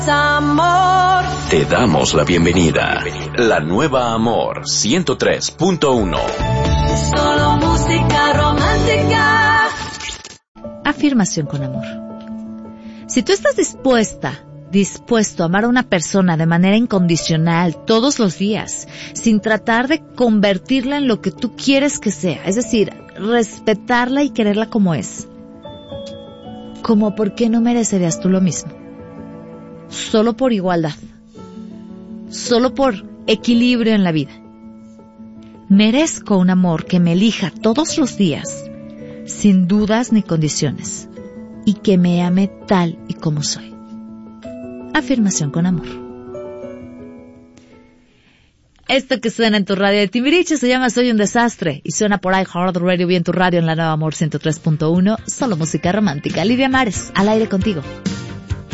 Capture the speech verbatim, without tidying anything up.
Amor. Te damos la bienvenida. La nueva Amor ciento tres punto uno. Solo música romántica. Afirmación con amor. Si tú estás dispuesta, dispuesto a amar a una persona de manera incondicional todos los días, sin tratar de convertirla en lo que tú quieres que sea, es decir, respetarla y quererla como es, ¿cómo por qué no merecerías tú lo mismo? Solo por igualdad, solo por equilibrio en la vida. Merezco un amor que me elija todos los días, sin dudas ni condiciones, y que me ame tal y como soy. Afirmación con amor. Esto que suena en tu radio de Timbiriche se llama Soy un Desastre y suena por iHeartRadio y en tu radio en la nueva Amor ciento tres punto uno. Solo música romántica. Lidia Mares, al aire contigo.